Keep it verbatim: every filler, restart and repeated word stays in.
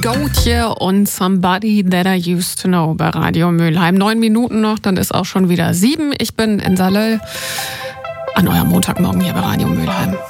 Gotye und Somebody That I Used to Know bei Radio Mülheim. Neun Minuten noch, dann ist auch schon wieder sieben. Ich bin in Salö an eurem Montagmorgen hier bei Radio Mülheim.